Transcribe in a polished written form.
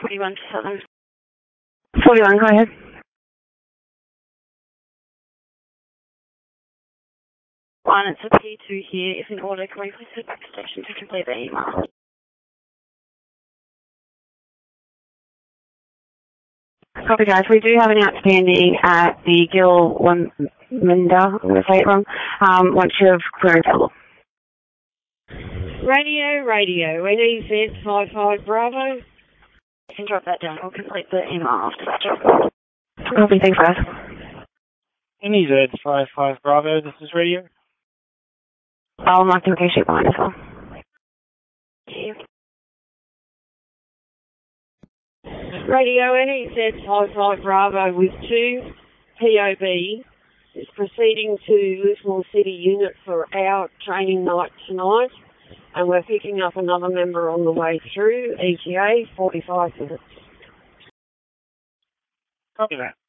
41 to Southern. 41, go ahead. One, it's a P2 here. If in order, can we please head back to station to complete the email? Copy, guys. We do have an outstanding at the Gil Minda, I'm going to say it wrong, once you have clearance available. Radio, NEZ 55 Bravo. You can drop that down. We'll complete the email after that job. Copy, thanks, guys. NEZ 55 Bravo, this is radio. I'll mark the location behind as well. Thank you. Radio NEZ 55 Bravo with 2 POB is proceeding to Lismore City Unit for our training night tonight, and we're picking up another member on the way through, ETA 45 minutes. Copy that.